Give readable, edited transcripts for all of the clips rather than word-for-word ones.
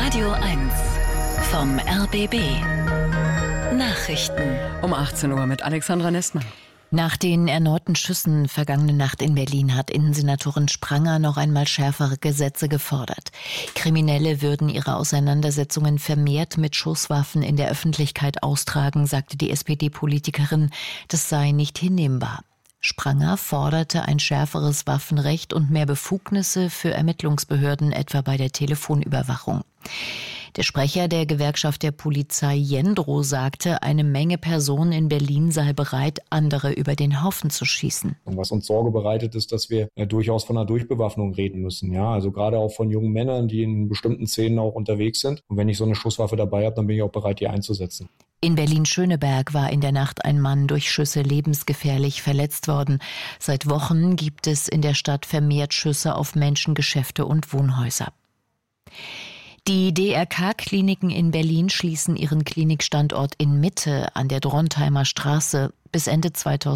Radio 1 vom RBB. Nachrichten. Um 18 Uhr mit Alexandra Nestmann. Nach den erneuten Schüssen vergangene Nacht in Berlin hat Innensenatorin Spranger noch einmal schärfere Gesetze gefordert. Kriminelle würden ihre Auseinandersetzungen vermehrt mit Schusswaffen in der Öffentlichkeit austragen, sagte die SPD-Politikerin. Das sei nicht hinnehmbar. Spranger forderte ein schärferes Waffenrecht und mehr Befugnisse für Ermittlungsbehörden, etwa bei der Telefonüberwachung. Der Sprecher der Gewerkschaft der Polizei Jendro sagte, eine Menge Personen in Berlin sei bereit, andere über den Haufen zu schießen. Und was uns Sorge bereitet, ist, dass wir durchaus von einer Durchbewaffnung reden müssen. Ja, also gerade auch von jungen Männern, die in bestimmten Szenen auch unterwegs sind. Und wenn ich so eine Schusswaffe dabei habe, dann bin ich auch bereit, die einzusetzen. In Berlin-Schöneberg war in der Nacht ein Mann durch Schüsse lebensgefährlich verletzt worden. Seit Wochen gibt es in der Stadt vermehrt Schüsse auf Menschen, Geschäfte und Wohnhäuser. Die DRK-Kliniken in Berlin schließen ihren Klinikstandort in Mitte an der Drontheimer Straße bis Ende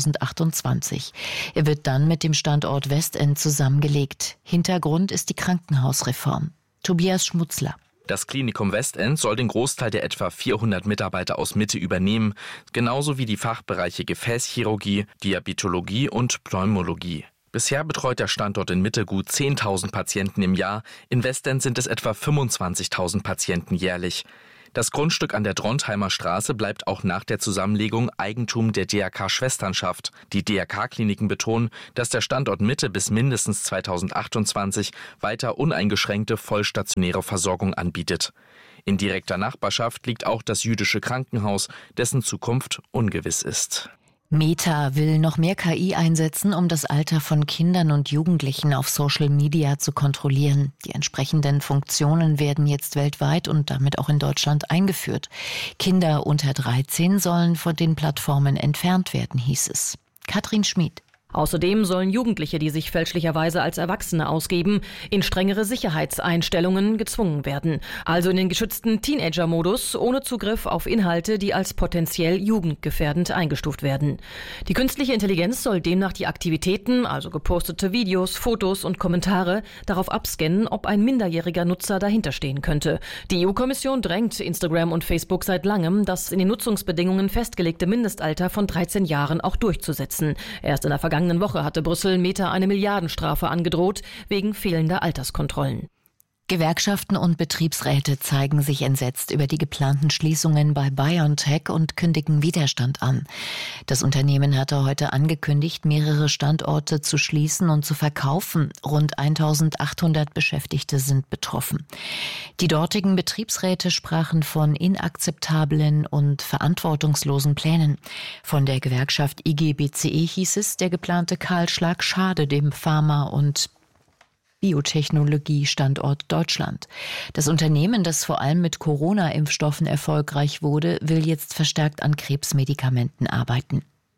2028. Er wird dann mit dem Standort Westend zusammengelegt. Hintergrund ist die Krankenhausreform. Tobias Schmutzler. Das Klinikum Westend soll den Großteil der etwa 400 Mitarbeiter aus Mitte übernehmen, genauso wie die Fachbereiche Gefäßchirurgie, Diabetologie und Pneumologie. Bisher betreut der Standort in Mitte gut 10.000 Patienten im Jahr, in Westend sind es etwa 25.000 Patienten jährlich. Das Grundstück an der Drontheimer Straße bleibt auch nach der Zusammenlegung Eigentum der DRK-Schwesternschaft. Die DRK-Kliniken betonen, dass der Standort Mitte bis mindestens 2028 weiter uneingeschränkte vollstationäre Versorgung anbietet. In direkter Nachbarschaft liegt auch das jüdische Krankenhaus, dessen Zukunft ungewiss ist. Meta will noch mehr KI einsetzen, um das Alter von Kindern und Jugendlichen auf Social Media zu kontrollieren. Die entsprechenden Funktionen werden jetzt weltweit und damit auch in Deutschland eingeführt. Kinder unter 13 sollen von den Plattformen entfernt werden, hieß es. Katrin Schmid. Außerdem sollen Jugendliche, die sich fälschlicherweise als Erwachsene ausgeben, in strengere Sicherheitseinstellungen gezwungen werden. Also in den geschützten Teenager-Modus, ohne Zugriff auf Inhalte, die als potenziell jugendgefährdend eingestuft werden. Die künstliche Intelligenz soll demnach die Aktivitäten, also gepostete Videos, Fotos und Kommentare, darauf abscannen, ob ein minderjähriger Nutzer dahinter stehen könnte. Die EU-Kommission drängt Instagram und Facebook seit langem, das in den Nutzungsbedingungen festgelegte Mindestalter von 13 Jahren auch durchzusetzen. Erst in der vergangenen Woche hatte Brüssel Meta eine Milliardenstrafe angedroht, wegen fehlender Alterskontrollen. Gewerkschaften und Betriebsräte zeigen sich entsetzt über die geplanten Schließungen bei BioNTech und kündigen Widerstand an. Das Unternehmen hatte heute angekündigt, mehrere Standorte zu schließen und zu verkaufen. Rund 1.800 Beschäftigte sind betroffen. Die dortigen Betriebsräte sprachen von inakzeptablen und verantwortungslosen Plänen. Von der Gewerkschaft IG BCE hieß es, der geplante Kahlschlag schade dem Pharma- und Biotechnologie-Standort Deutschland. Das Unternehmen, das vor allem mit Corona-Impfstoffen erfolgreich wurde, will jetzt verstärkt an Krebsmedikamenten arbeiten.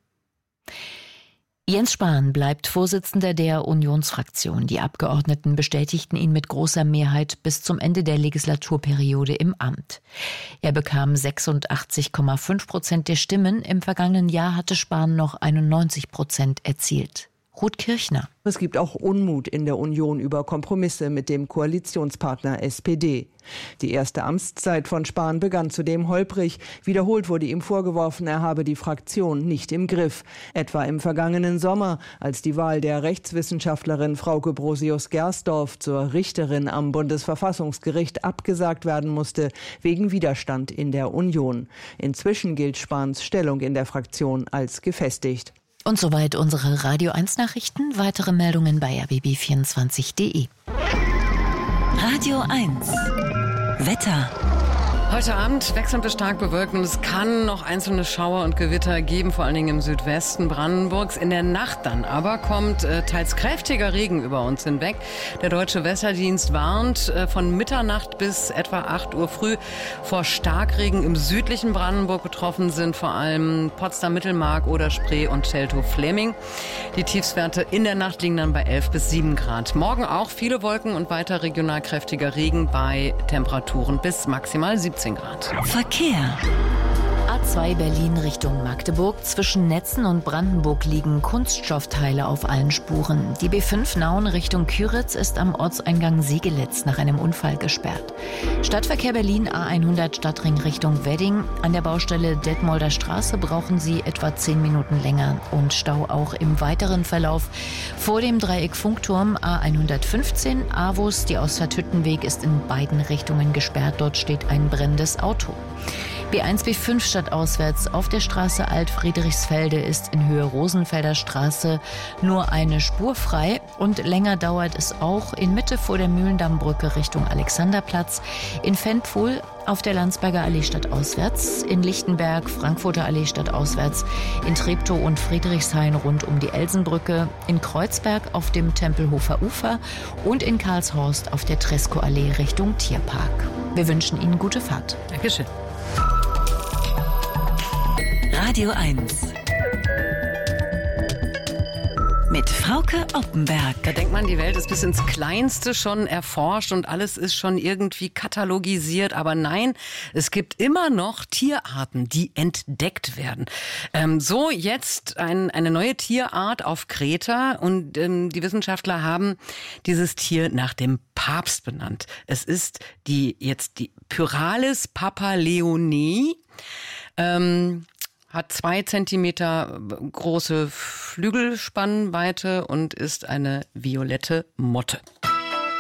Jens Spahn bleibt Vorsitzender der Unionsfraktion. Die Abgeordneten bestätigten ihn mit großer Mehrheit bis zum Ende der Legislaturperiode im Amt. Er bekam 86,5% der Stimmen. Im vergangenen Jahr hatte Spahn noch 91% erzielt. Ruth Kirchner. Es gibt auch Unmut in der Union über Kompromisse mit dem Koalitionspartner SPD. Die erste Amtszeit von Spahn begann zudem holprig. Wiederholt wurde ihm vorgeworfen, er habe die Fraktion nicht im Griff. Etwa im vergangenen Sommer, als die Wahl der Rechtswissenschaftlerin Frauke Brosius-Gersdorf zur Richterin am Bundesverfassungsgericht abgesagt werden musste, wegen Widerstand in der Union. Inzwischen gilt Spahns Stellung in der Fraktion als gefestigt. Und soweit unsere Radio 1 Nachrichten. Weitere Meldungen bei rbb24.de. Radio 1 Wetter. Heute Abend wechselnd bis stark bewölkt und es kann noch einzelne Schauer und Gewitter geben, vor allen Dingen im Südwesten Brandenburgs. In der Nacht dann aber kommt teils kräftiger Regen über uns hinweg. Der Deutsche Wetterdienst warnt von Mitternacht bis etwa 8 Uhr früh vor Starkregen im südlichen Brandenburg. Betroffen sind vor allem Potsdam-Mittelmark, Oder-Spree und Teltow-Fläming. Die Tiefstwerte in der Nacht liegen dann bei 11 bis 7 Grad. Morgen auch viele Wolken und weiter regional kräftiger Regen bei Temperaturen bis maximal 17 Grad. Verkehr. A2 Berlin Richtung Magdeburg. Zwischen Netzen und Brandenburg liegen Kunststoffteile auf allen Spuren. Die B5 Nauen Richtung Küritz ist am Ortseingang Segelitz nach einem Unfall gesperrt. Stadtverkehr Berlin A100 Stadtring Richtung Wedding. An der Baustelle Detmolder Straße brauchen Sie etwa 10 Minuten länger. Und Stau auch im weiteren Verlauf vor dem Dreieck Funkturm A115 Avus. Die Ausfahrt Hüttenweg ist in beiden Richtungen gesperrt. Dort steht ein brennendes Auto. B1, B5 stadtauswärts auf der Straße Alt-Friedrichsfelde ist in Höhe Rosenfelder Straße nur eine Spur frei und länger dauert es auch in Mitte vor der Mühlendammbrücke Richtung Alexanderplatz, in Ventpfuhl auf der Landsberger Allee stadtauswärts, in Lichtenberg, Frankfurter Allee stadtauswärts, in Treptow und Friedrichshain rund um die Elsenbrücke, in Kreuzberg auf dem Tempelhofer Ufer und in Karlshorst auf der Tresco-Allee Richtung Tierpark. Wir wünschen Ihnen gute Fahrt. Dankeschön. Radio 1 mit Frauke Oppenberg. Da denkt man, die Welt ist bis ins Kleinste schon erforscht und alles ist schon irgendwie katalogisiert. Aber nein, es gibt immer noch Tierarten, die entdeckt werden. So jetzt eine neue Tierart auf Kreta und die Wissenschaftler haben dieses Tier nach dem Papst benannt. Es ist die Pyralis papaleonei. Hat 2 Zentimeter große Flügelspannweite und ist eine violette Motte.